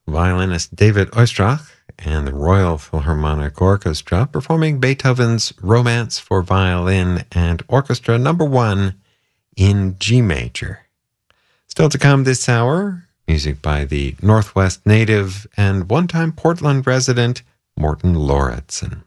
violinist David Oistrakh and the Royal Philharmonic Orchestra performing Beethoven's Romance for Violin and Orchestra Number 1 in G major. Still to come this hour, music by the Northwest native and one-time Portland resident Morton Lauritsen.